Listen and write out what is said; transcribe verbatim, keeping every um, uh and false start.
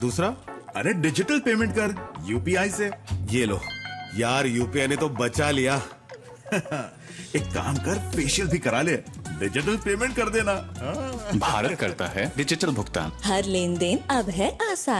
दूसरा, अरे digital payment कर यूपीआई से। ये लो यार, यूपीआई ने तो बचा लिया। एक काम कर, फेशियल भी करा ले, डिजिटल पेमेंट कर देना। भारत करता है डिजिटल भुगतान। हर लेन देन अब है आसान।